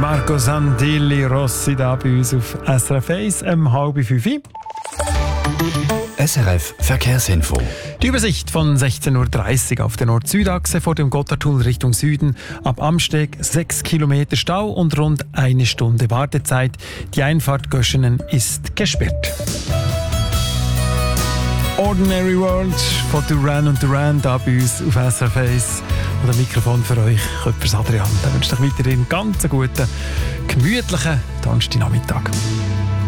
Marco Sandilli Rossi da bei uns auf SRF 1 um 4:30. SRF Verkehrsinfo. Die Übersicht von 16:30 Uhr auf der Nord-Süd-Achse vor dem Gotthardtunnel Richtung Süden. Ab Amsteg 6 Kilometer Stau und rund 1 Stunde Wartezeit. Die Einfahrt Göschenen ist gesperrt. Ordinary World von Duran und Duran da bei uns auf SRF 1. Und ein Mikrofon für euch, Köpfers Adrian. Ich wünsche euch weiterhin einen ganz guten, gemütlichen Donnerstagnachmittag.